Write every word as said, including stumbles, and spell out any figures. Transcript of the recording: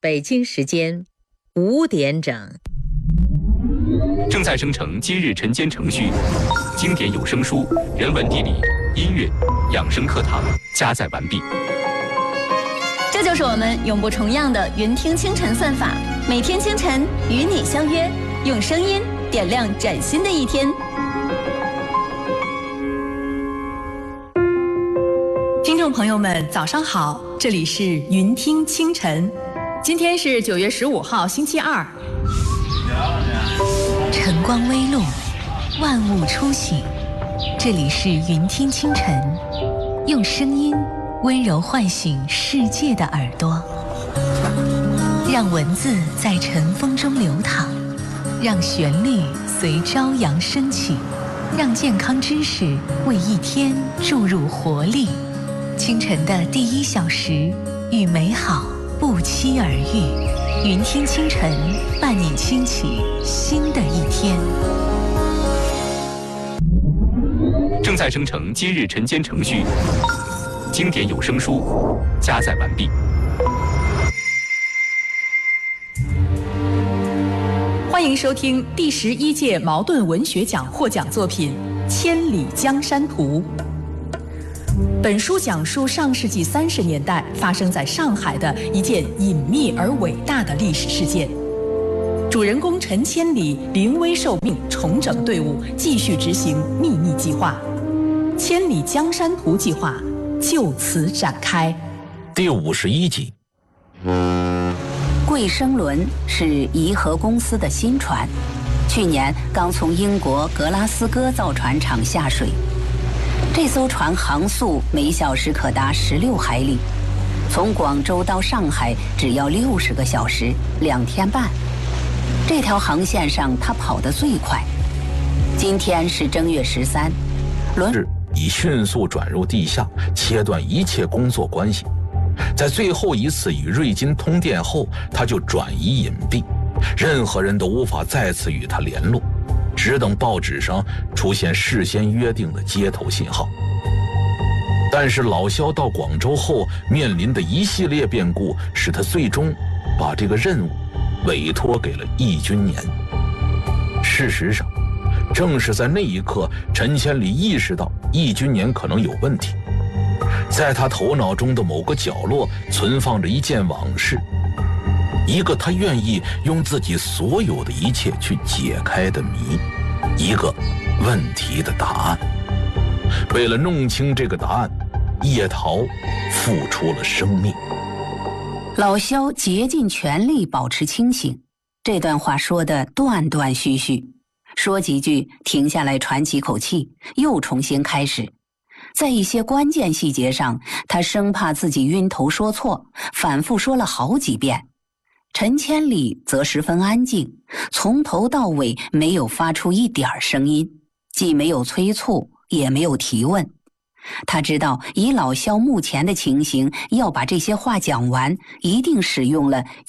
北京时间五点整。 正在生成今日晨间程序，经典有声书、人文地理、音乐、养生课堂加载完毕。 这就是我们永不重样的云听清晨算法，每天清晨与你相约，用声音点亮崭新的一天。 听众朋友们，早上好，这里是云听清晨，今天是九月十五号，星期二。 晨光微露，万物初醒，这里是云听清晨，用声音温柔唤醒世界的耳朵，让文字在晨风中流淌，让旋律随朝阳升起，让健康知识为一天注入活力。清晨的第一小时，与美好不期而遇。云听清晨，伴你轻启新的一天。 正在生成今日晨间程序，经典有声书加载完毕。 欢迎收听第十一届茅盾文学奖获奖作品《千里江山图》。本书讲述上世纪三十年代发生在上海的一件隐秘而伟大的历史事件。主人公陈千里临危受命，重整队伍，继续执行秘密计划。千里江山图计划就此展开。 第五十一集。 贵生轮是颐和公司的新船，去年刚从英国格拉斯哥造船厂下水。这艘船航速每小时可达十六海里，从广州到上海只要六十个小时，两天半。这条航线上它跑得最快。今天是正月十三，轮已迅速转入地下，切断一切工作关系。在最后一次与瑞金通电后，他就转移隐蔽，任何人都无法再次与他联络。只等报纸上出现事先约定的接头信号。但是老萧到广州后面临的一系列变故，使他最终把这个任务委托给了易君年。事实上，正是在那一刻，陈千里意识到易君年可能有问题。在他头脑中的某个角落存放着一件往事，一个他愿意用自己所有的一切去解开的谜，一个问题的答案。为了弄清这个答案，叶桃付出了生命。 老萧竭尽全力保持清醒，这段话说得断断续续，说几句停下来喘几口气，又重新开始。在一些关键细节上，他生怕自己晕头说错，反复说了好几遍。陈千里则十分安静，从头到尾没有发出一点声音，既没有催促，也没有提问。他知道以老萧目前的情形，要把这些话讲完，一定使用了